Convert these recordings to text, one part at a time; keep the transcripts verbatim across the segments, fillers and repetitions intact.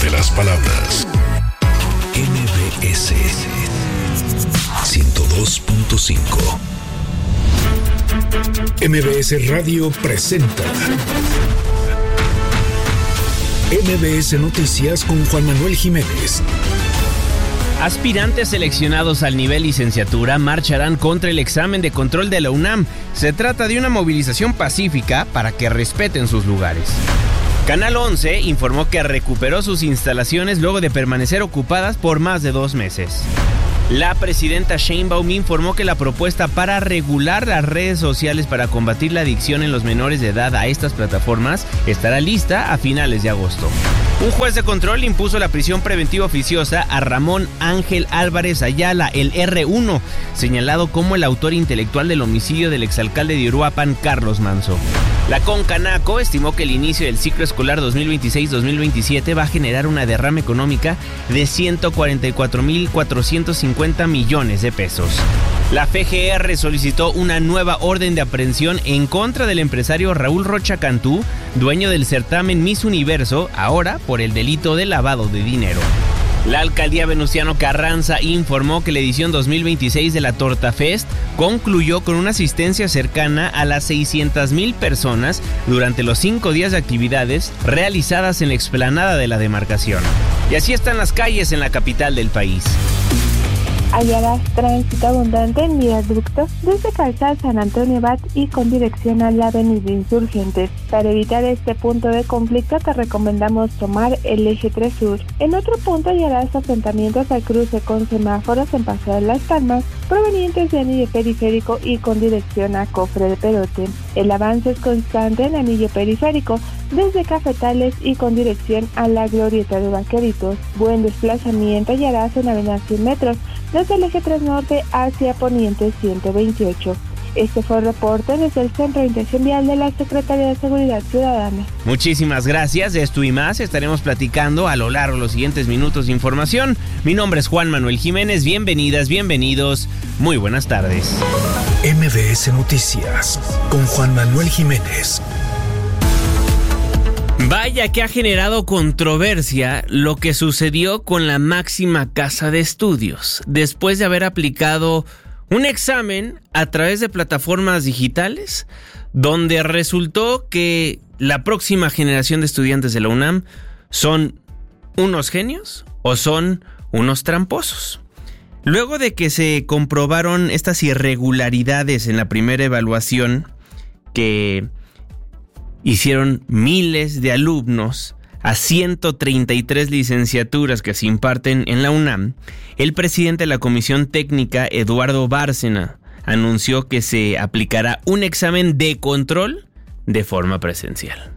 de las palabras. M B S ciento dos punto cinco. M B S Radio presenta M B S Noticias con Juan Manuel Jiménez. Aspirantes seleccionados al nivel licenciatura marcharán contra el examen de control de la UNAM. Se trata de una movilización pacífica para que respeten sus lugares. Canal once informó que recuperó sus instalaciones luego de permanecer ocupadas por más de dos meses. La presidenta Sheinbaum informó que la propuesta para regular las redes sociales para combatir la adicción en los menores de edad a estas plataformas estará lista a finales de agosto. Un juez de control impuso la prisión preventiva oficiosa a Ramón Ángel Álvarez Ayala, el erre uno, señalado como el autor intelectual del homicidio del exalcalde de Uruapan, Carlos Manzo. La Concanaco estimó que el inicio del ciclo escolar dos mil veintiséis dos mil veintisiete va a generar una derrama económica de ciento cuarenta y cuatro mil cuatrocientos cincuenta millones de pesos. La F G R solicitó una nueva orden de aprehensión en contra del empresario Raúl Rocha Cantú, dueño del certamen Miss Universo, ahora por el delito de lavado de dinero. La alcaldía Venustiano Carranza informó que la edición dos mil veintiséis de la Torta Fest concluyó con una asistencia cercana a las seiscientas mil personas durante los cinco días de actividades realizadas en la explanada de la demarcación. Y así están las calles en la capital del país. Hallarás tránsito abundante en viaductos desde Calzada San Antonio Abad y con dirección a la avenida Insurgentes. Para evitar este punto de conflicto te recomendamos tomar el eje tres Sur. En otro punto hallarás asentamientos al cruce con semáforos en Paseo de las Palmas, provenientes de anillo periférico y con dirección a Cofre de Perote. El avance es constante en anillo periférico desde Cafetales y con dirección a la Glorieta de Vaqueritos. Buen desplazamiento hallarás en avenida cien metros desde el eje tres Norte hacia Poniente ciento veintiocho. Este fue el reporte desde el Centro de Intención Vial de la Secretaría de Seguridad Ciudadana. Muchísimas gracias. De esto y más estaremos platicando a lo largo de los siguientes minutos de información. Mi nombre es Juan Manuel Jiménez. Bienvenidas, bienvenidos. Muy buenas tardes. M B S Noticias con Juan Manuel Jiménez. Vaya que ha generado controversia lo que sucedió con la máxima casa de estudios. Después de haber aplicado un examen a través de plataformas digitales, donde resultó que la próxima generación de estudiantes de la UNAM son unos genios o son unos tramposos. Luego de que se comprobaron estas irregularidades en la primera evaluación que hicieron miles de alumnos a ciento treinta y tres licenciaturas que se imparten en la UNAM, el presidente de la Comisión Técnica, Eduardo Bárcena, anunció que se aplicará un examen de control de forma presencial.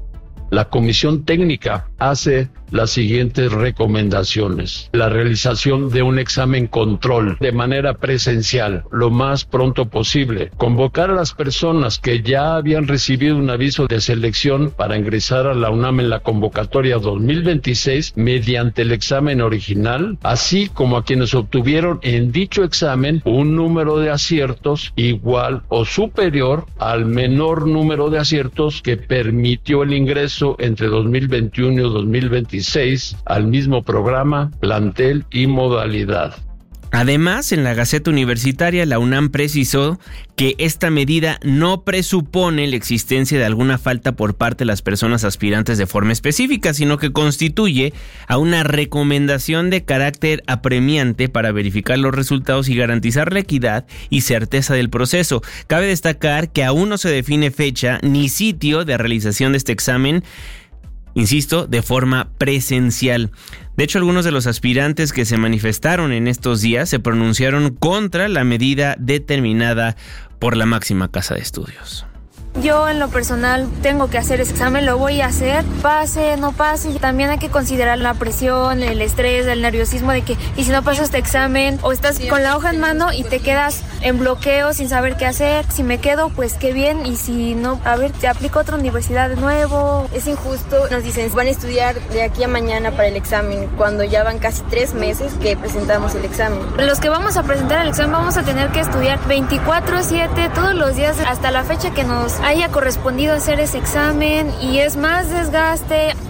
La Comisión Técnica hace las siguientes recomendaciones. La realización de un examen control de manera presencial lo más pronto posible. Convocar a las personas que ya habían recibido un aviso de selección para ingresar a la UNAM en la convocatoria dos mil veintiséis mediante el examen original, así como a quienes obtuvieron en dicho examen un número de aciertos igual o superior al menor número de aciertos que permitió el ingreso entre dos mil veintiuno y dos mil veintiséis al mismo programa, plantel y modalidad. Además, en la Gaceta Universitaria, la UNAM precisó que esta medida no presupone la existencia de alguna falta por parte de las personas aspirantes de forma específica, sino que constituye a una recomendación de carácter apremiante para verificar los resultados y garantizar la equidad y certeza del proceso. Cabe destacar que aún no se define fecha ni sitio de realización de este examen, insisto, de forma presencial. De hecho, algunos de los aspirantes que se manifestaron en estos días se pronunciaron contra la medida determinada por la máxima casa de estudios. Yo en lo personal tengo que hacer ese examen, lo voy a hacer, pase, no pase. También hay que considerar la presión, el estrés, el nerviosismo de que, y si no paso este examen, o estás con la hoja en mano y te quedas en bloqueo sin saber qué hacer. Si me quedo, pues qué bien, y si no, a ver, te aplico a otra universidad de nuevo. Es injusto, nos dicen, van a estudiar de aquí a mañana para el examen, cuando ya van casi tres meses que presentamos el examen. Los que vamos a presentar el examen vamos a tener que estudiar veinticuatro siete todos los días hasta la fecha que nos haya correspondido hacer ese examen, y es más desgaste.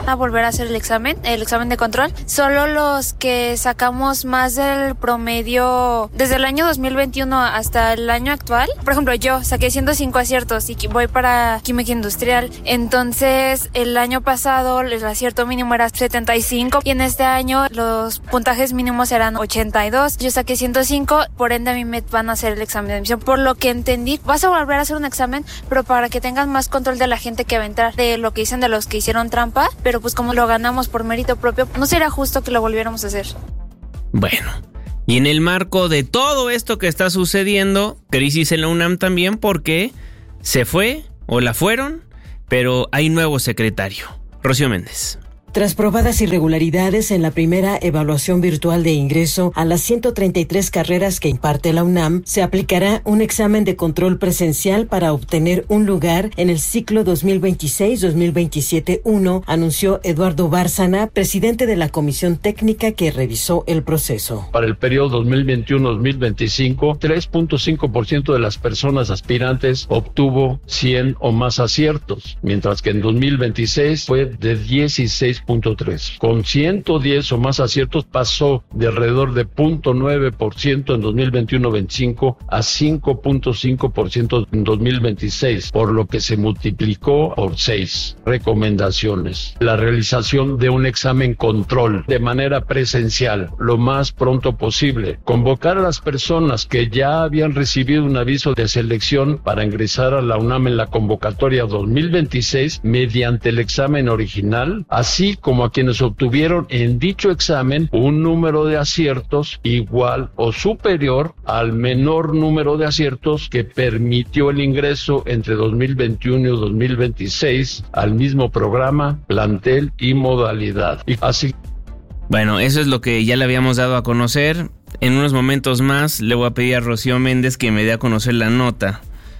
a volver a hacer el examen, el examen de control. Solo los que sacamos más del promedio desde el año dos mil veintiuno hasta el año actual. Por ejemplo, yo saqué ciento cinco aciertos y voy para química industrial. Entonces, el año pasado el acierto mínimo era setenta y cinco y en este año los puntajes mínimos eran ochenta y dos. Yo saqué ciento cinco, por ende a mí me van a hacer el examen de admisión. Por lo que entendí, vas a volver a hacer un examen, pero para que tengan más control de la gente que va a entrar, de lo que dicen de los que hicieron trampa, pero pues como lo ganamos por mérito propio, no sería justo que lo volviéramos a hacer. Bueno, y en el marco de todo esto que está sucediendo, crisis en la UNAM también, porque se fue o la fueron, pero hay nuevo secretario. Rocío Méndez. Tras probadas irregularidades en la primera evaluación virtual de ingreso a las ciento treinta y tres carreras que imparte la UNAM, se aplicará un examen de control presencial para obtener un lugar en el ciclo dos mil veintiséis dos mil veintisiete uno, anunció Eduardo Bárcena, presidente de la comisión técnica que revisó el proceso. Para el periodo dos mil veintiuno dos mil veinticinco, tres punto cinco por ciento de las personas aspirantes obtuvo cien o más aciertos, mientras que en dos mil veintiséis fue de dieciséis punto tres. Con ciento diez o más aciertos pasó de alrededor de cero punto nueve por ciento en dos mil veintiuno veinticinco a cinco punto cinco por ciento en dos mil veintiséis, por lo que se multiplicó por seis. Recomendaciones: la realización de un examen control de manera presencial lo más pronto posible. Convocar a las personas que ya habían recibido un aviso de selección para ingresar a la UNAM en la convocatoria dos mil veintiséis mediante el examen original, así como a quienes obtuvieron en dicho examen un número de aciertos igual o superior al menor número de aciertos que permitió el ingreso entre dos mil veintiuno y dos mil veintiséis al mismo programa, plantel y modalidad. Y así. Bueno, eso es lo que ya le habíamos dado a conocer. En unos momentos más le voy a pedir a Rocío Méndez que me dé a conocer la nota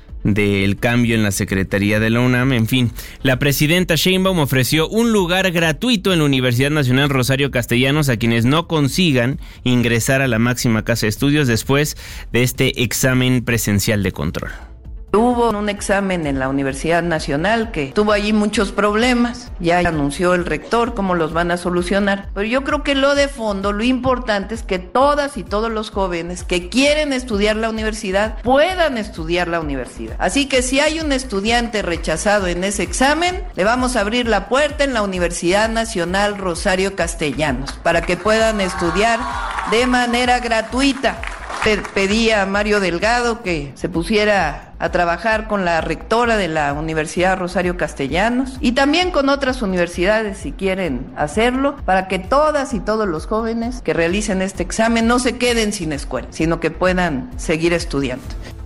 del cambio en la Secretaría de la UNAM. En fin, la presidenta Sheinbaum ofreció un lugar gratuito en la Universidad Nacional Rosario Castellanos a quienes no consigan ingresar a la máxima casa de estudios después de este examen presencial de control. Hubo un examen en la Universidad Nacional que tuvo allí muchos problemas, ya anunció el rector cómo los van a solucionar, pero yo creo que lo de fondo, lo importante es que todas y todos los jóvenes que quieren estudiar la universidad puedan estudiar la universidad. Así que si hay un estudiante rechazado en ese examen, le vamos a abrir la puerta en la Universidad Nacional Rosario Castellanos para que puedan estudiar de manera gratuita. Pedí a Mario Delgado que se pusiera a trabajar con la rectora de la Universidad Rosario Castellanos y también con otras universidades si quieren hacerlo, para que todas y todos los jóvenes que realicen este examen no se queden sin escuela, sino que puedan seguir estudiando.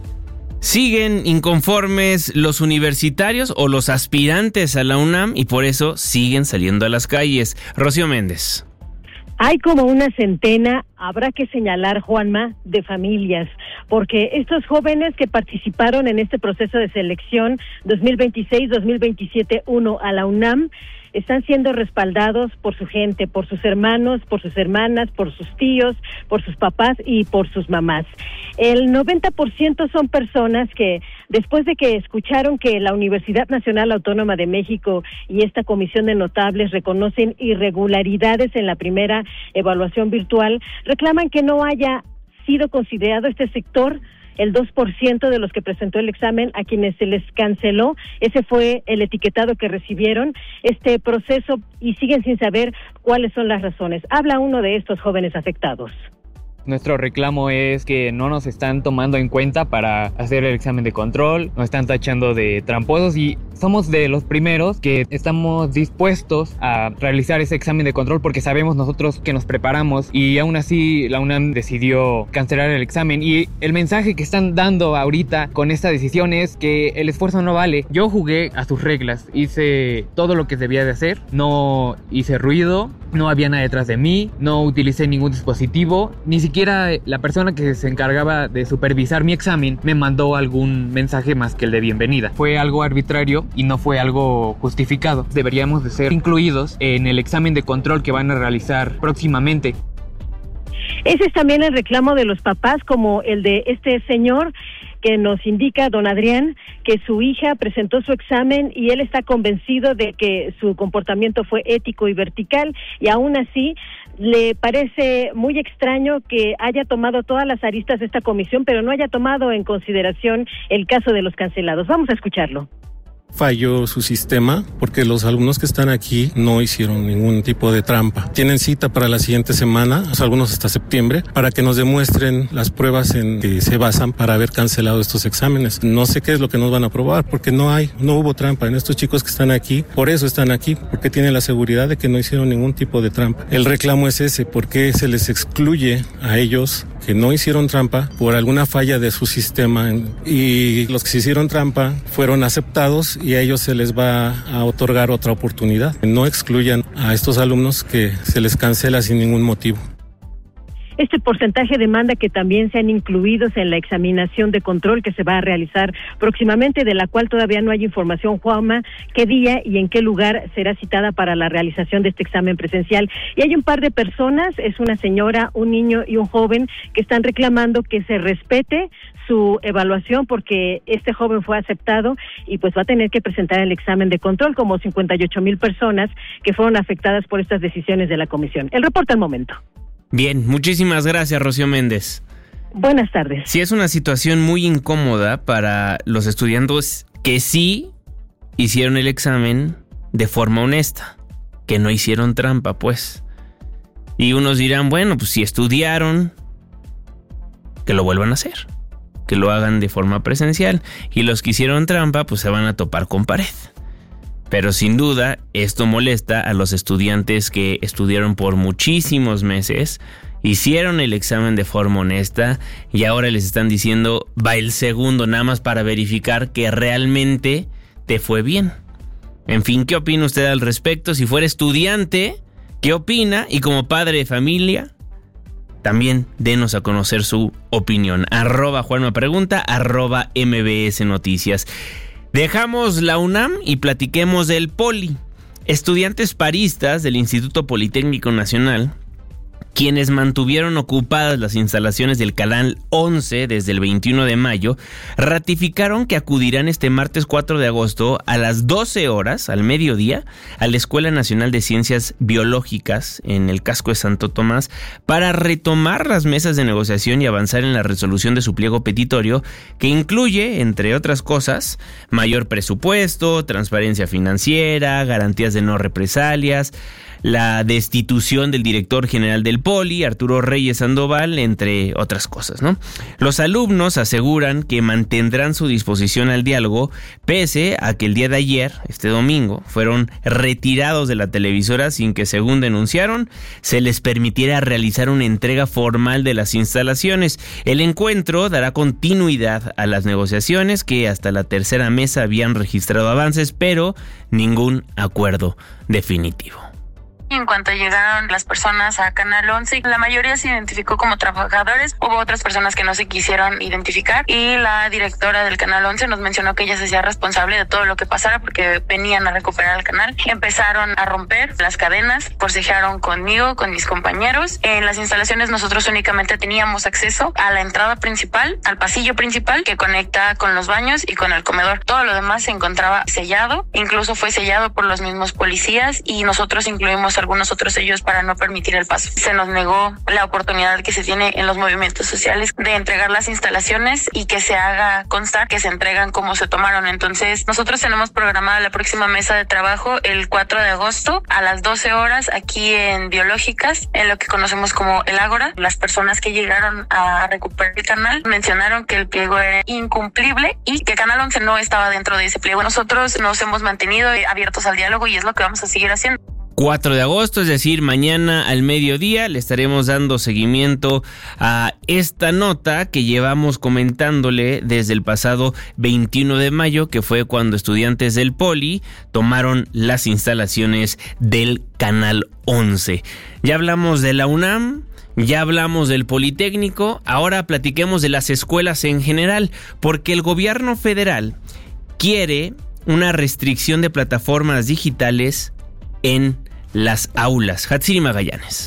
Siguen inconformes los universitarios o los aspirantes a la UNAM y por eso siguen saliendo a las calles. Rocío Méndez. Hay como una centena, habrá que señalar, Juanma, de familias, porque estos jóvenes que participaron en este proceso de selección dos mil veintiséis dos mil veintisiete uno a la UNAM, están siendo respaldados por su gente, por sus hermanos, por sus hermanas, por sus tíos, por sus papás y por sus mamás. El noventa por ciento son personas que, después de que escucharon que la Universidad Nacional Autónoma de México y esta comisión de notables reconocen irregularidades en la primera evaluación virtual, reclaman que no haya sido considerado este sector. El dos por ciento de los que presentó el examen a quienes se les canceló, ese fue el etiquetado que recibieron este proceso y siguen sin saber cuáles son las razones. Habla uno de estos jóvenes afectados. Nuestro reclamo es que no nos están tomando en cuenta para hacer el examen de control, nos están tachando de tramposos y somos de los primeros que estamos dispuestos a realizar ese examen de control porque sabemos nosotros que nos preparamos y aún así la UNAM decidió cancelar el examen y el mensaje que están dando ahorita con esta decisión es que el esfuerzo no vale. Yo jugué a sus reglas, hice todo lo que debía de hacer, no hice ruido, no había nadie detrás de mí, no utilicé ningún dispositivo, ni siquiera la persona que se encargaba de supervisar mi examen me mandó algún mensaje más que el de bienvenida. Fue algo arbitrario y no fue algo justificado. Deberíamos de ser incluidos en el examen de control que van a realizar próximamente. Ese es también el reclamo de los papás, como el de este señor que nos indica don Adrián que su hija presentó su examen y él está convencido de que su comportamiento fue ético y vertical, y aún así le parece muy extraño que haya tomado todas las aristas de esta comisión, pero no haya tomado en consideración el caso de los cancelados. Vamos a escucharlo. Falló su sistema porque los alumnos que están aquí no hicieron ningún tipo de trampa. Tienen cita para la siguiente semana, algunos hasta septiembre, para que nos demuestren las pruebas en que se basan para haber cancelado estos exámenes. No sé qué es lo que nos van a probar porque no hay, no hubo trampa en estos chicos que están aquí. Por eso están aquí, porque tienen la seguridad de que no hicieron ningún tipo de trampa. El reclamo es ese, ¿por qué se les excluye a ellos que no hicieron trampa por alguna falla de su sistema? Y los que se hicieron trampa fueron aceptados y a ellos se les va a otorgar otra oportunidad. No excluyan a estos alumnos que se les cancela sin ningún motivo. Este porcentaje demanda que también sean incluidos en la examinación de control que se va a realizar próximamente, de la cual todavía no hay información, Juanma, qué día y en qué lugar será citada para la realización de este examen presencial. Y hay un par de personas, es una señora, un niño y un joven, que están reclamando que se respete su evaluación porque este joven fue aceptado y pues va a tener que presentar el examen de control, como cincuenta y ocho mil personas que fueron afectadas por estas decisiones de la comisión. El reporte al momento. Bien, muchísimas gracias, Rocío Méndez. Buenas tardes. Sí, es una situación muy incómoda para los estudiantes que sí hicieron el examen de forma honesta, que no hicieron trampa, pues. Y unos dirán, bueno, pues si estudiaron, que lo vuelvan a hacer, que lo hagan de forma presencial. Y los que hicieron trampa, pues se van a topar con pared. Pero sin duda, esto molesta a los estudiantes que estudiaron por muchísimos meses, hicieron el examen de forma honesta y ahora les están diciendo, va el segundo nada más para verificar que realmente te fue bien. En fin, ¿qué opina usted al respecto? Si fuera estudiante, ¿qué opina? Y como padre de familia, también denos a conocer su opinión. Arroba Juanma Pregunta, arroba M B S Noticias. Dejamos la UNAM y platiquemos del Poli. Estudiantes paristas del Instituto Politécnico Nacional, quienes mantuvieron ocupadas las instalaciones del Canal once desde el veintiuno de mayo, ratificaron que acudirán este martes cuatro de agosto a las doce horas, al mediodía, a la Escuela Nacional de Ciencias Biológicas en el casco de Santo Tomás para retomar las mesas de negociación y avanzar en la resolución de su pliego petitorio, que incluye, entre otras cosas, mayor presupuesto, transparencia financiera, garantías de no represalias, la destitución del director general del Poli, Arturo Reyes Sandoval, entre otras cosas, ¿no? Los alumnos aseguran que mantendrán su disposición al diálogo, pese a que el día de ayer, este domingo, fueron retirados de la televisora sin que, según denunciaron, se les permitiera realizar una entrega formal de las instalaciones. El encuentro dará continuidad a las negociaciones que hasta la tercera mesa habían registrado avances, pero ningún acuerdo definitivo. En cuanto llegaron las personas a Canal once, la mayoría se identificó como trabajadores. Hubo otras personas que no se quisieron identificar y la directora del Canal once nos mencionó que ella se hacía responsable de todo lo que pasara porque venían a recuperar el canal. Empezaron a romper las cadenas, forcejearon conmigo, con mis compañeros. En las instalaciones nosotros únicamente teníamos acceso a la entrada principal, al pasillo principal que conecta con los baños y con el comedor. Todo lo demás se encontraba sellado, incluso fue sellado por los mismos policías y nosotros incluimos algunos otros sellos para no permitir el paso. Se nos negó la oportunidad que se tiene en los movimientos sociales de entregar las instalaciones y que se haga constar que se entregan como se tomaron. Entonces, nosotros tenemos programada la próxima mesa de trabajo el cuatro de agosto a las doce horas aquí en Biológicas, en lo que conocemos como el Ágora. Las personas que llegaron a recuperar el canal mencionaron que el pliego era incumplible y que Canal once no estaba dentro de ese pliego. Nosotros nos hemos mantenido abiertos al diálogo y es lo que vamos a seguir haciendo. cuatro de agosto, es decir, mañana al mediodía, le estaremos dando seguimiento a esta nota que llevamos comentándole desde el pasado veintiuno de mayo, que fue cuando estudiantes del Poli tomaron las instalaciones del Canal once. Ya hablamos de la UNAM, ya hablamos del Politécnico, ahora platiquemos de las escuelas en general, porque el gobierno federal quiere una restricción de plataformas digitales en las aulas. Hatsiri Magallanes.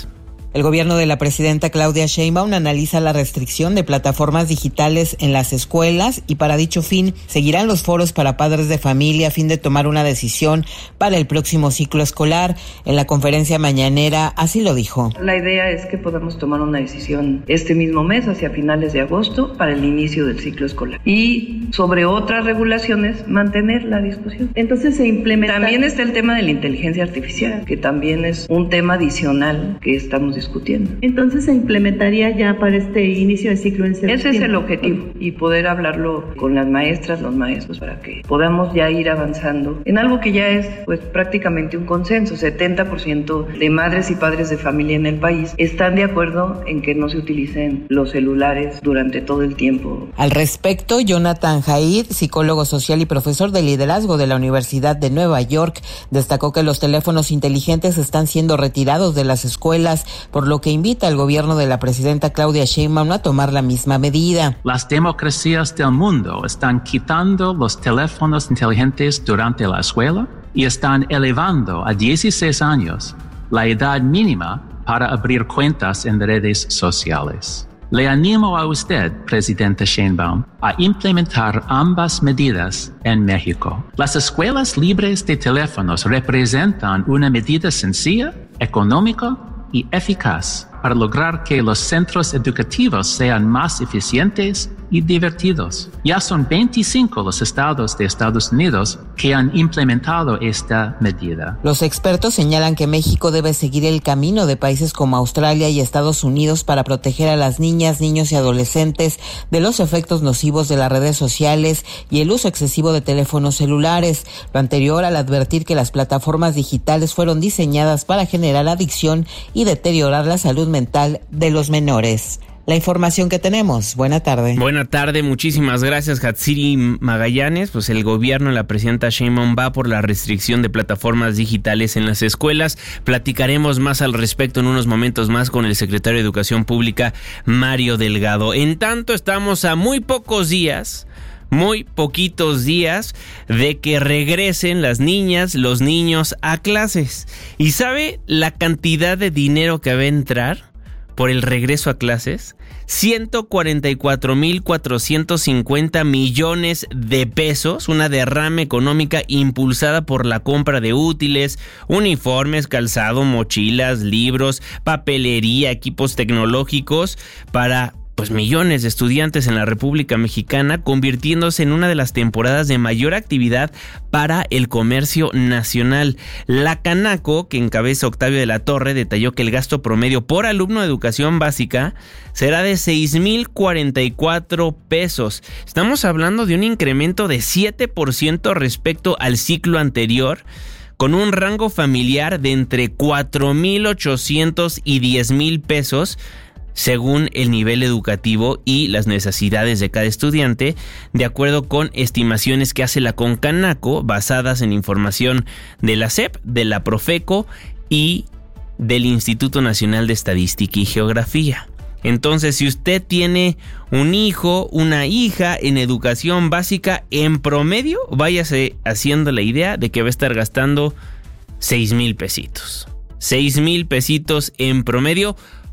El gobierno de la presidenta Claudia Sheinbaum analiza la restricción de plataformas digitales en las escuelas y para dicho fin seguirán los foros para padres de familia a fin de tomar una decisión para el próximo ciclo escolar. En la conferencia mañanera así lo dijo. La idea es que podamos tomar una decisión este mismo mes, hacia finales de agosto, para el inicio del ciclo escolar. Y sobre otras regulaciones, mantener la discusión. Entonces se implementa. También está el tema de la inteligencia artificial, que también es un tema adicional que estamos discutiendo. Entonces se implementaría ya para este inicio del ciclo en septiembre. Ese es el objetivo, y poder hablarlo con las maestras, los maestros, para que podamos ya ir avanzando en algo que ya es pues prácticamente un consenso. setenta por ciento de madres y padres de familia en el país están de acuerdo en que no se utilicen los celulares durante todo el tiempo. Al respecto, Jonathan Haidt, psicólogo social y profesor de liderazgo de la Universidad de Nueva York, destacó que los teléfonos inteligentes están siendo retirados de las escuelas, por lo que invita al gobierno de la presidenta Claudia Sheinbaum a tomar la misma medida. Las democracias del mundo están quitando los teléfonos inteligentes durante la escuela y están elevando a dieciséis años la edad mínima para abrir cuentas en redes sociales. Le animo a usted, presidenta Sheinbaum, a implementar ambas medidas en México. Las escuelas libres de teléfonos representan una medida sencilla, económica y eficaz para lograr que los centros educativos sean más eficientes y divertidos. Ya son veinticinco los estados de Estados Unidos que han implementado esta medida. Los expertos señalan que México debe seguir el camino de países como Australia y Estados Unidos para proteger a las niñas, niños y adolescentes de los efectos nocivos de las redes sociales y el uso excesivo de teléfonos celulares. Lo anterior al advertir que las plataformas digitales fueron diseñadas para generar adicción y deteriorar la salud mental de los menores. La información que tenemos. Buena tarde. Buena tarde, muchísimas gracias, Hatsiri Magallanes. Pues el gobierno, la presidenta Sheinbaum, va por la restricción de plataformas digitales en las escuelas. Platicaremos más al respecto en unos momentos más con el secretario de Educación Pública, Mario Delgado. En tanto, estamos a muy pocos días... Muy poquitos días de que regresen las niñas, los niños a clases. ¿Y sabe la cantidad de dinero que va a entrar por el regreso a clases? ciento cuarenta y cuatro mil cuatrocientos cincuenta millones de pesos, una derrama económica impulsada por la compra de útiles, uniformes, calzado, mochilas, libros, papelería, equipos tecnológicos para pues millones de estudiantes en la República Mexicana, convirtiéndose en una de las temporadas de mayor actividad para el comercio nacional. La Canaco, que encabeza Octavio de la Torre, detalló que el gasto promedio por alumno de educación básica será de seis mil cuarenta y cuatro pesos. Estamos hablando de un incremento de siete por ciento respecto al ciclo anterior, con un rango familiar de entre cuatro mil ochocientos y diez mil pesos, según el nivel educativo y las necesidades de cada estudiante, de acuerdo con estimaciones que hace la Concanaco, basadas en información de la S E P, de la Profeco y del Instituto Nacional de Estadística y Geografía. Entonces, si usted tiene un hijo, una hija en educación básica, en promedio, váyase haciendo la idea de que va a estar gastando seis mil pesitos. seis mil pesitos en promedio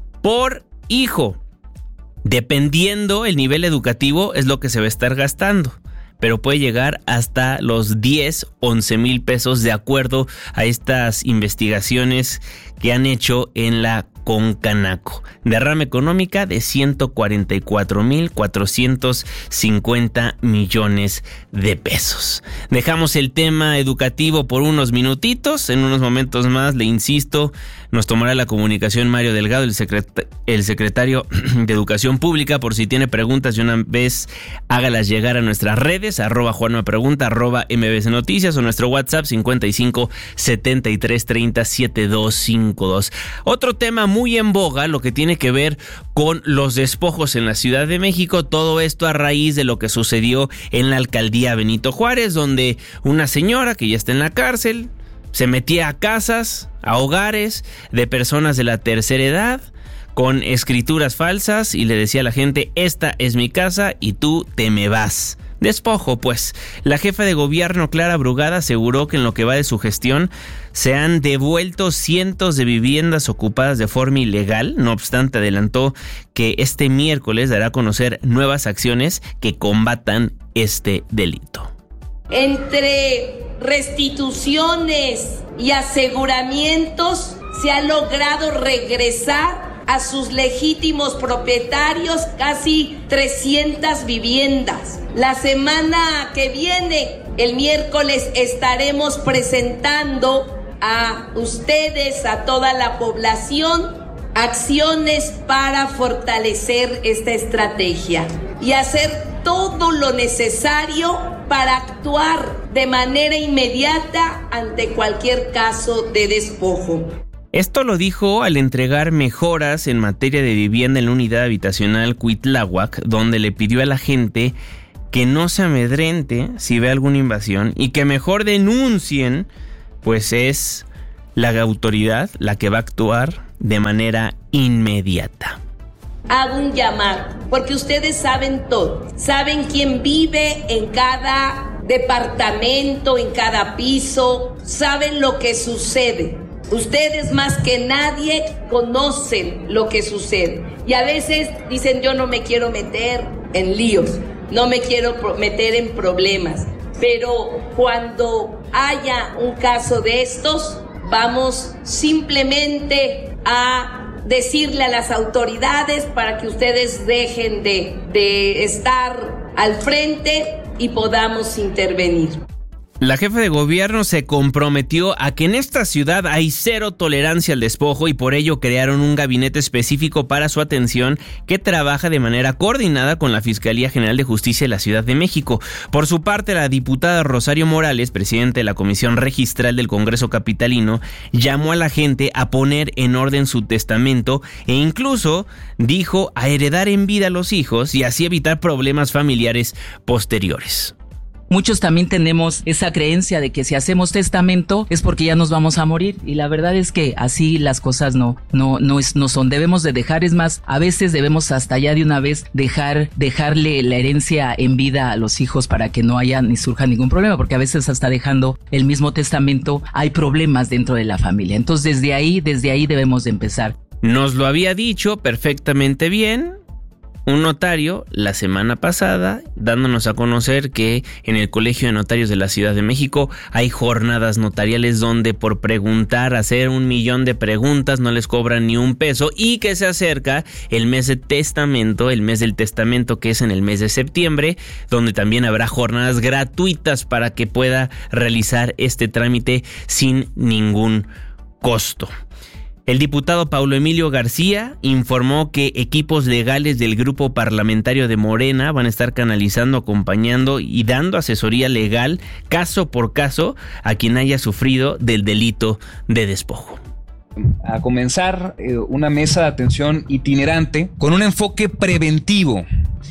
por hijo. Dependiendo el nivel educativo es lo que se va a estar gastando, pero puede llegar hasta los diez, once mil pesos de acuerdo a estas investigaciones que han hecho en la Concanaco. Derrama económica de ciento cuarenta y cuatro mil cuatrocientos cincuenta millones de pesos. Dejamos el tema educativo por unos minutitos. En unos momentos más, le insisto, nos tomará la comunicación Mario Delgado, el, secret- el secretario de Educación Pública, por si tiene preguntas de una vez, hágalas llegar a nuestras redes, arroba Juanma Pregunta, arroba M B C Noticias, o nuestro WhatsApp cincuenta y cinco setenta y tres treinta setenta y dos cincuenta y dos. Otro tema muy en boga, lo que tiene que ver con los despojos en la Ciudad de México, todo esto a raíz de lo que sucedió en la alcaldía Benito Juárez, donde una señora que ya está en la cárcel se metía a casas, a hogares de personas de la tercera edad con escrituras falsas y le decía a la gente: esta es mi casa y tú te me vas. despojo, pues. La jefa de gobierno, Clara Brugada, aseguró que en lo que va de su gestión se han devuelto cientos de viviendas ocupadas de forma ilegal. No obstante, adelantó que este miércoles dará a conocer nuevas acciones que combatan este delito. Entre restituciones y aseguramientos se ha logrado regresar a sus legítimos propietarios casi trescientas viviendas. La semana que viene, el miércoles, estaremos presentando a ustedes, a toda la población, acciones para fortalecer esta estrategia y hacer todo lo necesario para actuar de manera inmediata ante cualquier caso de despojo. Esto lo dijo al entregar mejoras en materia de vivienda en la unidad habitacional Cuitláhuac, donde le pidió a la gente que no se amedrente si ve alguna invasión y que mejor denuncien, pues es la autoridad la que va a actuar de manera inmediata. Hago un llamado, porque ustedes saben todo, saben quién vive en cada departamento, en cada piso, saben lo que sucede. Ustedes más que nadie conocen lo que sucede y a veces dicen yo no me quiero meter en líos, no me quiero meter en problemas, pero cuando haya un caso de estos vamos simplemente a decirle a las autoridades para que ustedes dejen de, de estar al frente y podamos intervenir. La jefa de gobierno se comprometió a que en esta ciudad hay cero tolerancia al despojo y por ello crearon un gabinete específico para su atención que trabaja de manera coordinada con la Fiscalía General de Justicia de la Ciudad de México. Por su parte, la diputada Rosario Morales, presidente de la Comisión Registral del Congreso Capitalino, llamó a la gente a poner en orden su testamento e incluso dijo a heredar en vida a los hijos y así evitar problemas familiares posteriores. Muchos también tenemos esa creencia de que si hacemos testamento es porque ya nos vamos a morir y la verdad es que así las cosas no no no es no son. Debemos de dejar, es más, a veces debemos hasta ya de una vez dejar dejarle la herencia en vida a los hijos para que no haya ni surja ningún problema, porque a veces hasta dejando el mismo testamento hay problemas dentro de la familia. Entonces desde ahí desde ahí debemos de empezar. Nos lo había dicho perfectamente bien un notario la semana pasada, dándonos a conocer que en el Colegio de Notarios de la Ciudad de México hay jornadas notariales donde por preguntar, hacer un millón de preguntas no les cobran ni un peso y que se acerca el mes de testamento, el mes del testamento que es en el mes de septiembre, donde también habrá jornadas gratuitas para que pueda realizar este trámite sin ningún costo. El diputado Paulo Emilio García informó que equipos legales del grupo parlamentario de Morena van a estar canalizando, acompañando y dando asesoría legal caso por caso a quien haya sufrido del delito de despojo. A comenzar eh, una mesa de atención itinerante con un enfoque preventivo.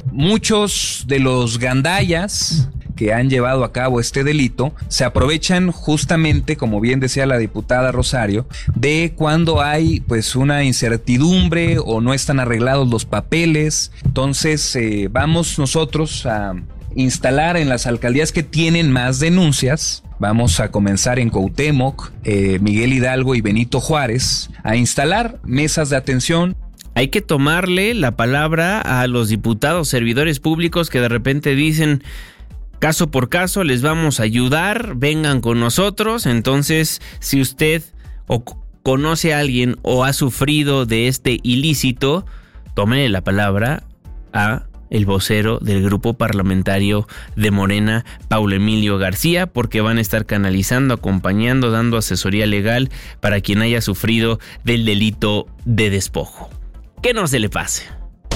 Muchos de los gandayas que han llevado a cabo este delito se aprovechan justamente, como bien decía la diputada Rosario, de cuando hay pues una incertidumbre o no están arreglados los papeles. Entonces eh, vamos nosotros a instalar en las alcaldías que tienen más denuncias. Vamos a comenzar en Cuauhtémoc, eh, Miguel Hidalgo y Benito Juárez a instalar mesas de atención. Hay que tomarle la palabra a los diputados, servidores públicos que de repente dicen caso por caso les vamos a ayudar, vengan con nosotros. Entonces, si usted o conoce a alguien o ha sufrido de este ilícito, tómele la palabra a el vocero del grupo parlamentario de Morena, Paulo Emilio García, porque van a estar canalizando, acompañando, dando asesoría legal para quien haya sufrido del delito de despojo. Que no se le pase.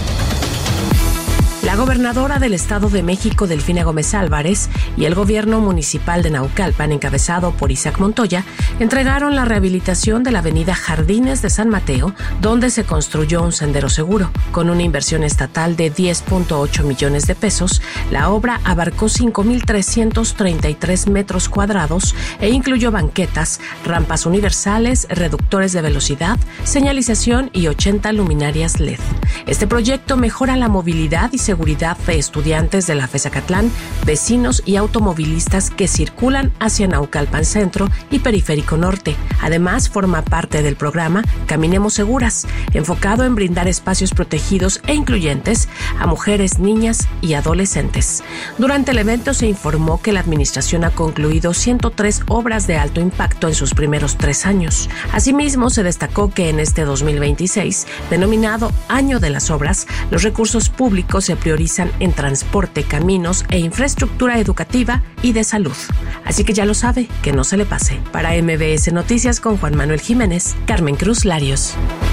La gobernadora del Estado de México, Delfina Gómez Álvarez, y el gobierno municipal de Naucalpan, encabezado por Isaac Montoya, entregaron la rehabilitación de la avenida Jardines de San Mateo, donde se construyó un sendero seguro. Con una inversión estatal de diez punto ocho millones de pesos, la obra abarcó cinco mil trescientos treinta y tres metros cuadrados e incluyó banquetas, rampas universales, reductores de velocidad, señalización y ochenta luminarias L E D. Este proyecto mejora la movilidad y seguridad seguridad de estudiantes de la FESACatlán, vecinos y automovilistas que circulan hacia Naucalpan Centro y Periférico Norte. Además, forma parte del programa Caminemos Seguras, enfocado en brindar espacios protegidos e incluyentes a mujeres, niñas y adolescentes. Durante el evento se informó que la administración ha concluido ciento tres obras de alto impacto en sus primeros tres años. Asimismo, se destacó que en este dos mil veintiséis, denominado Año de las Obras, los recursos públicos se priorizan en transporte, caminos e infraestructura educativa y de salud. Así que ya lo sabe, que no se le pase. Para M B S Noticias con Juan Manuel Jiménez, Carmen Cruz Larios.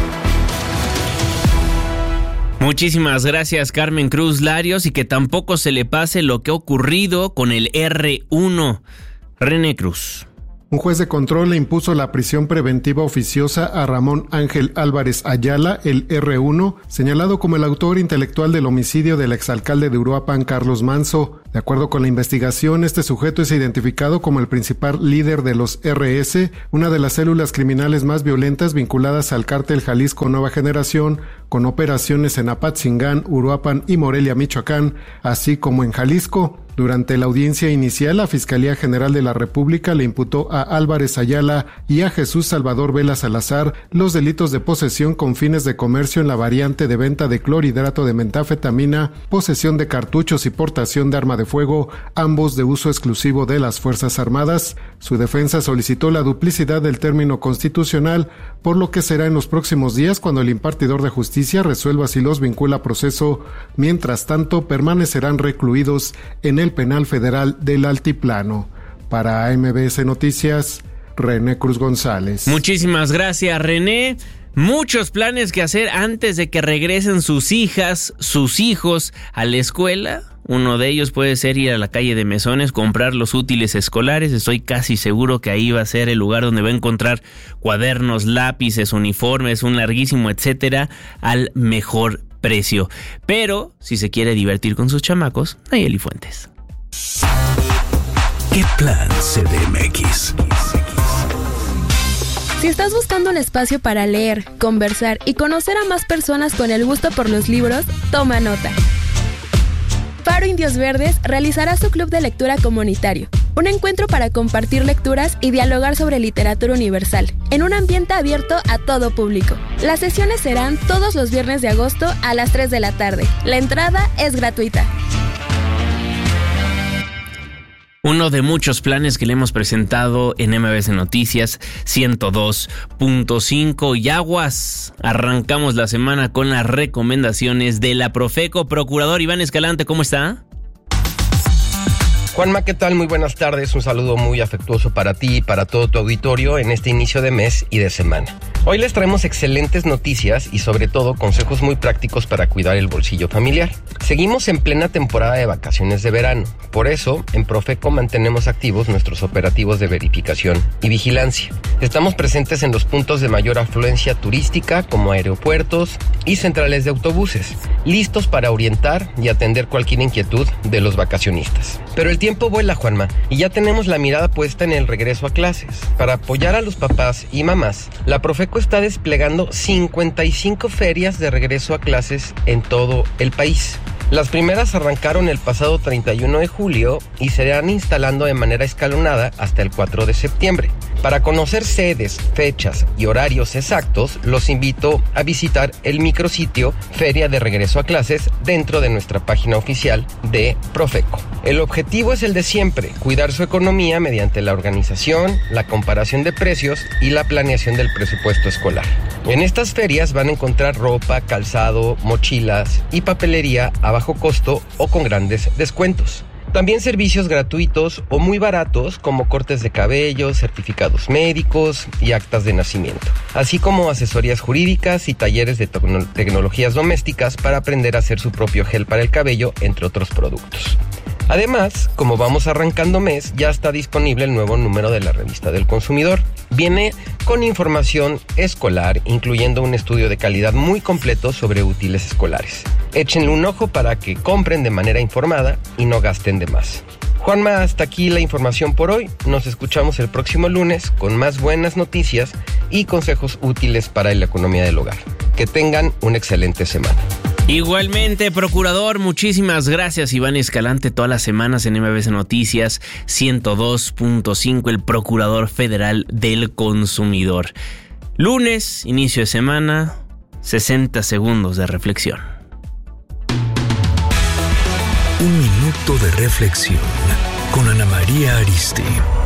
Muchísimas gracias, Carmen Cruz Larios, y que tampoco se le pase lo que ha ocurrido con el erre uno. René Cruz. Un juez de control le impuso la prisión preventiva oficiosa a Ramón Ángel Álvarez Ayala, el erre uno, señalado como el autor intelectual del homicidio del exalcalde de Uruapan, Carlos Manso. De acuerdo con la investigación, este sujeto es identificado como el principal líder de los erre ese, una de las células criminales más violentas vinculadas al cártel Jalisco Nueva Generación, con operaciones en Apatzingán, Uruapan y Morelia, Michoacán, así como en Jalisco. Durante la audiencia inicial, la Fiscalía General de la República le imputó a Álvarez Ayala y a Jesús Salvador Vela Salazar los delitos de posesión con fines de comercio en la variante de venta de clorhidrato de metanfetamina, posesión de cartuchos y portación de arma de fuego, ambos de uso exclusivo de las Fuerzas Armadas. Su defensa solicitó la duplicidad del término constitucional, por lo que será en los próximos días cuando el impartidor de justicia resuelva si los vincula a proceso. Mientras tanto, permanecerán recluidos en el Penal Federal del Altiplano. Para M B S Noticias, René Cruz González. Muchísimas gracias, René. Muchos planes que hacer antes de que regresen sus hijas, sus hijos a la escuela. Uno de ellos puede ser ir a la calle de Mesones, comprar los útiles escolares. Estoy casi seguro que ahí va a ser el lugar donde va a encontrar cuadernos, lápices, uniformes, un larguísimo etcétera, al mejor precio. Pero si se quiere divertir con sus chamacos, Nayeli Fuentes. ¿Qué plan C D M X? Si estás buscando un espacio para leer, conversar y conocer a más personas con el gusto por los libros, toma nota. Faro Indios Verdes realizará su club de lectura comunitario, un encuentro para compartir lecturas y dialogar sobre literatura universal, en un ambiente abierto a todo público. Las sesiones serán todos los viernes de agosto a las tres de la tarde. La entrada es gratuita. Uno de muchos planes que le hemos presentado en M B S Noticias ciento dos punto cinco. Y aguas, arrancamos la semana con las recomendaciones de la Profeco. Procurador Iván Escalante, ¿cómo está? Juanma, ¿qué tal? Muy buenas tardes. Un saludo muy afectuoso para ti y para todo tu auditorio en este inicio de mes y de semana. Hoy les traemos excelentes noticias y sobre todo consejos muy prácticos para cuidar el bolsillo familiar. Seguimos en plena temporada de vacaciones de verano. Por eso, en Profeco mantenemos activos nuestros operativos de verificación y vigilancia. Estamos presentes en los puntos de mayor afluencia turística como aeropuertos y centrales de autobuses, listos para orientar y atender cualquier inquietud de los vacacionistas. Pero el tiempo vuela, Juanma, y ya tenemos la mirada puesta en el regreso a clases. Para apoyar a los papás y mamás, la Profeco está desplegando cincuenta y cinco ferias de regreso a clases en todo el país. Las primeras arrancaron el pasado treinta y uno de julio y se irán instalando de manera escalonada hasta el cuatro de septiembre. Para conocer sedes, fechas y horarios exactos, los invito a visitar el micrositio Feria de Regreso a Clases dentro de nuestra página oficial de Profeco. El objetivo es el de siempre, cuidar su economía mediante la organización, la comparación de precios y la planeación del presupuesto escolar. En estas ferias van a encontrar ropa, calzado, mochilas y papelería a bajo costo o con grandes descuentos. También servicios gratuitos o muy baratos como cortes de cabello, certificados médicos y actas de nacimiento, así como asesorías jurídicas y talleres de tecno- tecnologías domésticas para aprender a hacer su propio gel para el cabello, entre otros productos. Además, como vamos arrancando mes, ya está disponible el nuevo número de la Revista del Consumidor. Viene con información escolar, incluyendo un estudio de calidad muy completo sobre útiles escolares. Échenle un ojo para que compren de manera informada y no gasten de más. Juanma, hasta aquí la información por hoy. Nos escuchamos el próximo lunes con más buenas noticias y consejos útiles para la economía del hogar. Que tengan una excelente semana. Igualmente, procurador, muchísimas gracias. Iván Escalante, todas las semanas en M B S Noticias ciento dos punto cinco, el Procurador Federal del Consumidor. Lunes, inicio de semana, sesenta segundos de reflexión. Un minuto de reflexión con Ana María Aristy.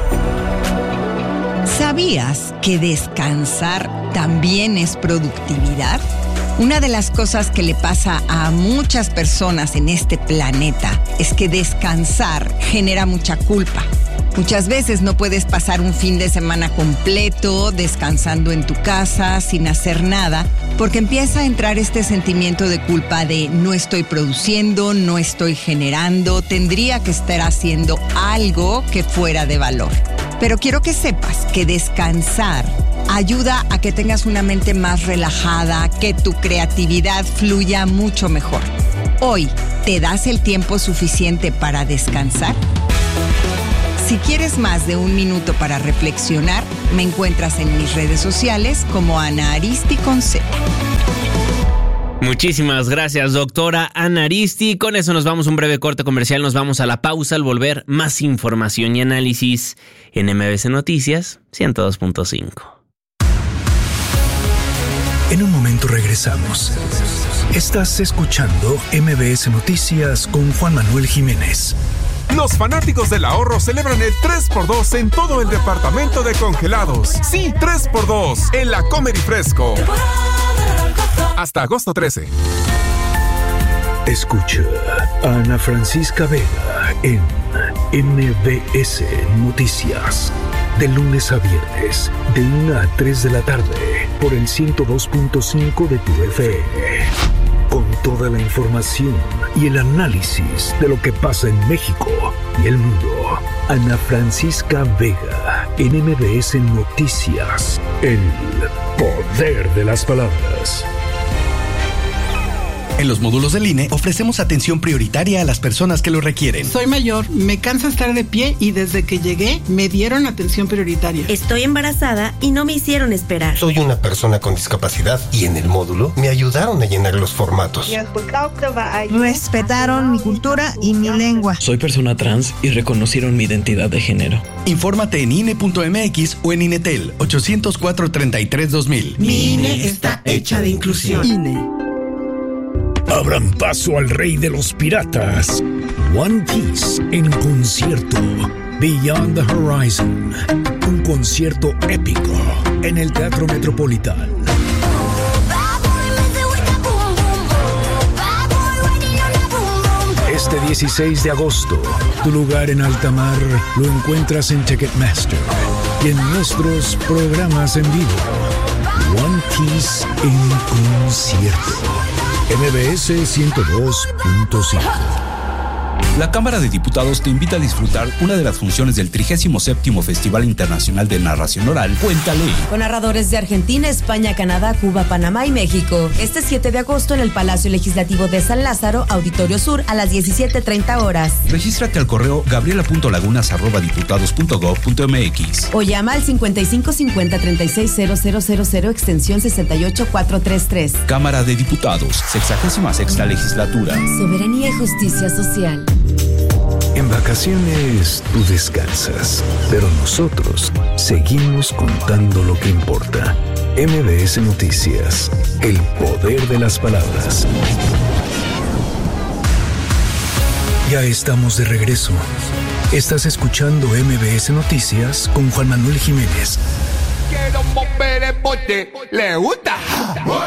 ¿Sabías que descansar también es productividad? Una de las cosas que le pasa a muchas personas en este planeta es que descansar genera mucha culpa. Muchas veces no puedes pasar un fin de semana completo descansando en tu casa sin hacer nada, porque empieza a entrar este sentimiento de culpa de no estoy produciendo, no estoy generando, tendría que estar haciendo algo que fuera de valor. Pero quiero que sepas que descansar ayuda a que tengas una mente más relajada, que tu creatividad fluya mucho mejor. Hoy, ¿te das el tiempo suficiente para descansar? Si quieres más de un minuto para reflexionar, me encuentras en mis redes sociales como Ana Aristy con Z. Muchísimas gracias, doctora Ana Aristy. Con eso nos vamos a un breve corte comercial, nos vamos a la pausa. Al volver, más información y análisis en M B S Noticias ciento dos punto cinco. En un momento regresamos. Estás escuchando M B S Noticias con Juan Manuel Jiménez. Los fanáticos del ahorro celebran el tres por dos en todo el departamento de congelados. Sí, tres por dos en la Comer y Fresco. Hasta agosto trece. Escucha a Ana Francisca Vega en M B S Noticias. De lunes a viernes, de una a tres de la tarde, por el ciento dos punto cinco de tu F M. Con toda la información y el análisis de lo que pasa en México y el mundo. Ana Francisca Vega en M B S Noticias. El poder de las palabras. En los módulos del I N E ofrecemos atención prioritaria a las personas que lo requieren. Soy mayor, me cansa estar de pie y desde que llegué me dieron atención prioritaria. Estoy embarazada y no me hicieron esperar. Soy una persona con discapacidad y en el módulo me ayudaron a llenar los formatos. Respetaron mi cultura y mi lengua. Soy persona trans y reconocieron mi identidad de género. Infórmate en I N E punto M X o en INETEL ochocientos cuatro, treinta y tres, dos mil. Mi I N E está hecha de inclusión. I N E. Abran paso al rey de los piratas. One Piece en concierto. Beyond the Horizon. Un concierto épico en el Teatro Metropolitán. Este dieciséis de agosto, tu lugar en alta mar lo encuentras en Ticketmaster y en nuestros programas en vivo. One Piece en concierto. M B S ciento dos punto cinco. La Cámara de Diputados te invita a disfrutar una de las funciones del trigésimo séptimo Festival Internacional de Narración Oral, Cuéntale. Con narradores de Argentina, España, Canadá, Cuba, Panamá y México. Este siete de agosto en el Palacio Legislativo de San Lázaro, Auditorio Sur, a las diecisiete treinta horas. Regístrate al correo gabriela punto lagunas arroba diputados punto gob punto m x o llama al cincuenta y cinco cincuenta treinta y seis cero cero cero cero extensión sesenta y ocho cuatrocientos treinta y tres. Cámara de Diputados, sexagésima sexta Legislatura. Soberanía y justicia social. En vacaciones tú descansas, pero nosotros seguimos contando lo que importa. M B S Noticias, el poder de las palabras. Ya estamos de regreso. Estás escuchando M B S Noticias con Juan Manuel Jiménez. Quiero mover el bote, le gusta.